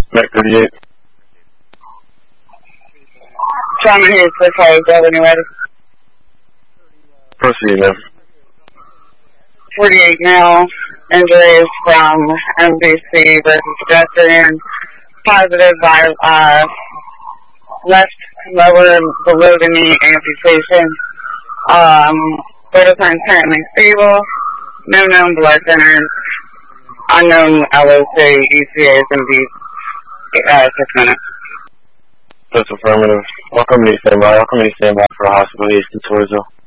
Mac 38. Trauma here for Charlie Governor ready. Proceed, ma'am. 48 male injuries from MVC versus pedestrian. Positive by left lower below the knee amputation. Vital signs currently stable. No known blood thinners. Unknown LOC, ECA is going to be 6 minutes. That's affirmative. All company standby. All company standby for hospital East and Tourism.